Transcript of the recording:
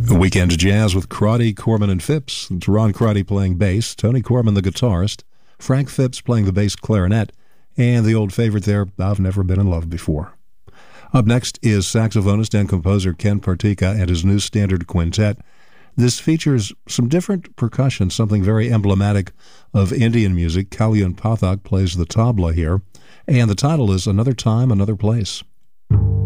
A weekend of jazz with Crotty, Corman, and Phipps. It's Ron Crotty playing bass, Tony Corman the guitarist, Frank Phipps playing the bass clarinet, and the old favorite there, I've Never Been in Love Before. Up next is saxophonist and composer Ken Partika and his new standard quintet. This features some different percussion, something very emblematic of Indian music. Kalyan Pathak plays the tabla here, and the title is Another Time, Another Place.